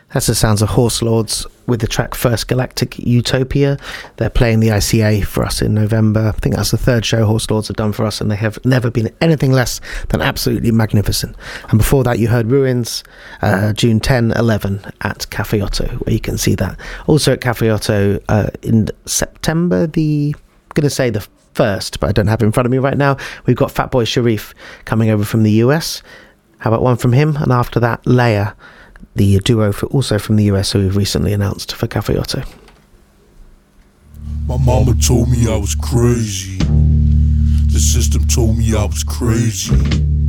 That's the sounds of Horse Lords with the track First Galactic Utopia. They're playing the ICA for us in November. I think that's the third show Horse Lords have done for us, and they have never been anything less than absolutely magnificent. And before that, you heard Ruins, June 10, 11 at Cafe Otto, where you can see that. Also at Cafe Otto in September, I'm going to say the 1st, but I don't have it in front of me right now. We've got Fatboy Sharif coming over from the US. How about one from him? And after that, Leia, the duo also from the US, who we've recently announced for Cafe Otto. My mama told me I was crazy. The system told me I was crazy.